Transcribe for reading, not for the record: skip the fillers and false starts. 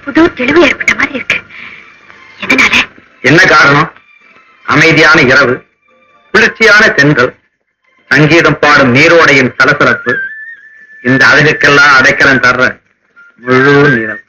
புது தெளிவு ஏற்பட்ட மாதிரி இருக்கு. எதனால? என்ன காரணம்? அமைதியான இரவு, குளிர்ச்சியான செங்கல், சங்கீதம் பாடும் நீரோடையின் சலசலப்பு, இந்த அழகுக்கெல்லாம் அடைக்கலம் தர்ற முழு நிலம்.